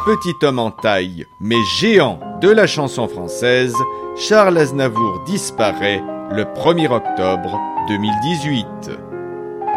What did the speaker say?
petit homme en taille, mais géant de la chanson française, Charles Aznavour disparaît le 1er octobre 2018.